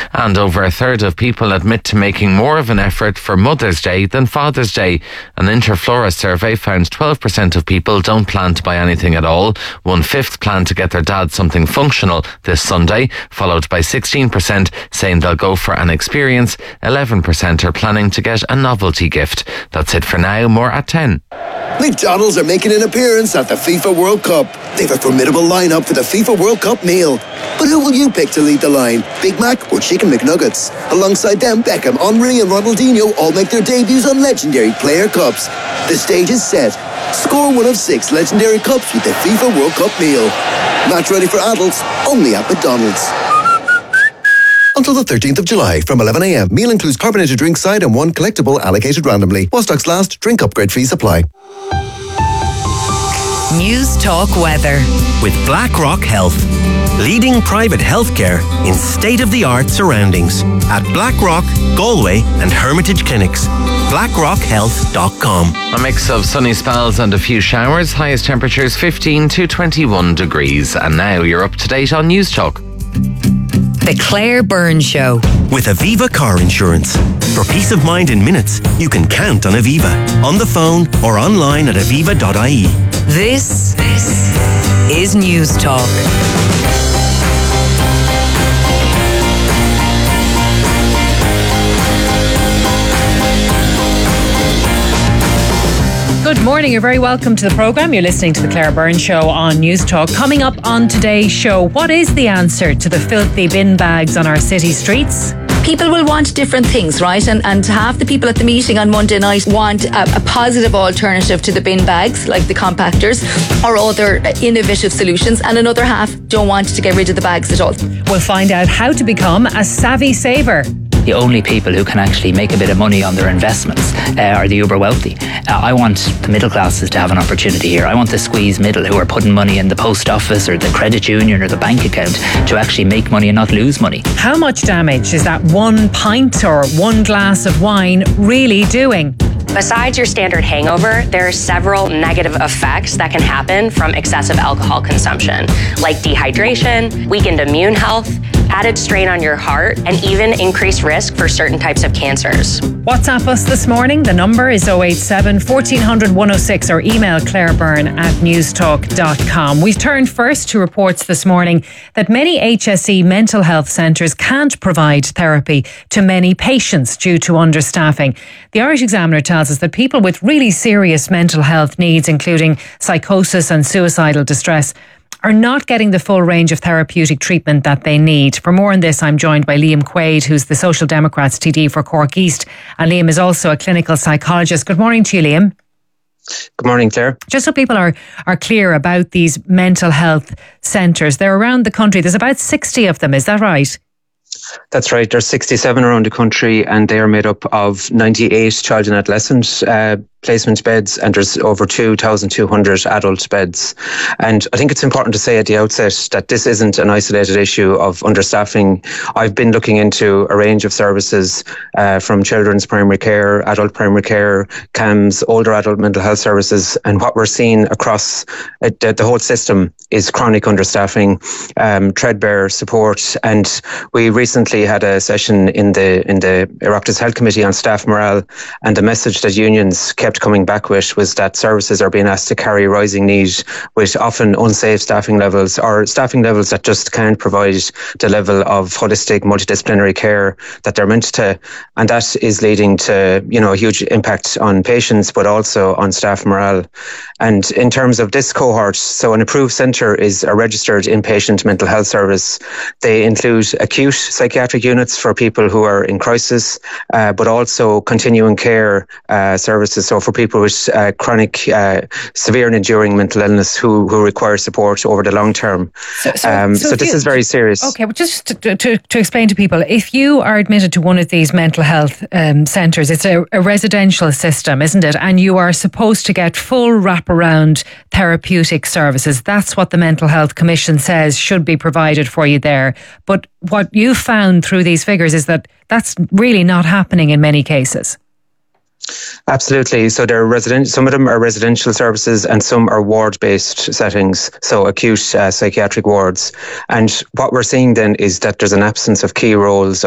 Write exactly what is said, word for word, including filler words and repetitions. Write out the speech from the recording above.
And over a third of people admit to making more of an effort for Mother's Day than Father's Day. An Interflora survey found twelve percent of people don't plan to buy anything at all. One-fifth plan to get their dad something functional this Sunday, followed by sixteen percent saying they'll go for an experience. eleven percent are planning to get a novelty gift. That's it for now. More at ten. McDonald's are making an appearance at the FIFA World Cup. They've a formidable lineup for the FIFA World Cup meal. But who will you pick to lead the line? Big Mac or Chicken McNuggets? Alongside them, Beckham, Henry and Ronaldinho all make their debuts on legendary player cups. The stage is set. Score one of six legendary cups with the FIFA World Cup meal. Match ready for adults, only at McDonald's. Until the thirteenth of July from eleven a m. Meal includes carbonated drink side and one collectible allocated randomly. While stocks last, drink upgrade fees apply. News Talk Weather. With BlackRock Health. Leading private healthcare in state-of-the-art surroundings. At BlackRock, Galway and Hermitage Clinics. blackrock health dot com. A mix of sunny spells and a few showers. Highest temperatures fifteen to twenty-one degrees. And now you're up to date on News Talk. The Claire Byrne Show. With Aviva Car Insurance. For peace of mind in minutes, you can count on Aviva. On the phone or online at aviva dot I E. This, this is News Talk. Good morning, you're very welcome to the programme. You're listening to the Claire Byrne Show on News Talk. Coming up on today's show, what is the answer to the filthy bin bags on our city streets? People will want different things, right? And and half the people at the meeting on Monday night want a, a positive alternative to the bin bags, like the compactors, or other innovative solutions, and another half don't want to get rid of the bags at all. We'll find out how to become a savvy saver. The only people who can actually make a bit of money on their investments uh, are the uber wealthy. Uh, I want the middle classes to have an opportunity here. I want the squeeze middle who are putting money in the post office or the credit union or the bank account to actually make money and not lose money. How much damage is that one pint or one glass of wine really doing? Besides your standard hangover, there are several negative effects that can happen from excessive alcohol consumption, like dehydration, weakened immune health, added strain on your heart, and even increased risk for certain types of cancers. WhatsApp us this morning. The number is oh eight seven, fourteen hundred, one oh six or email clairebyrne at newstalk dot com. We've turned first to reports this morning that many H S E mental health centres can't provide therapy to many patients due to understaffing. The Irish Examiner tells us that people with really serious mental health needs, including psychosis and suicidal distress, are not getting the full range of therapeutic treatment that they need. For more on this, I'm joined by Liam Quaid, who's the Social Democrats T D for Cork East. And Liam is also a clinical psychologist. Good morning to you, Liam. Good morning, Claire. Just so people are, are clear about these mental health centres, they're around the country. There's about sixty of them, is that right? That's right. There's sixty-seven around the country, and they are made up of ninety-eight child and adolescent uh, placement beds, and there's over two thousand two hundred adult beds. And I think it's important to say at the outset that this isn't an isolated issue of understaffing. I've been looking into a range of services uh, from children's primary care, adult primary care, C A Ms, older adult mental health services, and what we're seeing across uh, the, the whole system is chronic understaffing, um, threadbare support. And we recently had a session in the in the Oireachtas Health Committee on staff morale, and the message that unions kept coming back with was that services are being asked to carry rising need with often unsafe staffing levels, or staffing levels that just can't provide the level of holistic multidisciplinary care that they're meant to. And that is leading to, you know, a huge impact on patients, but also on staff morale. And in terms of this cohort, so an approved centre is a registered inpatient mental health service. They include acute psychiatric units for people who are in crisis, uh, but also continuing care uh, services. So for people with uh, chronic, uh, severe and enduring mental illness who, who require support over the long term. So, so, um, so, so this you, is very serious. Okay, well, just to, to, to explain to people, if you are admitted to one of these mental health um, centres, it's a, a residential system, isn't it? And you are supposed to get full wraparound therapeutic services. That's what the Mental Health Commission says should be provided for you there. But what you found through these figures is that that's really not happening in many cases. Absolutely. So they're resident. Some of them are residential services, and some are ward-based settings, so acute uh, psychiatric wards. And what we're seeing then is that there's an absence of key roles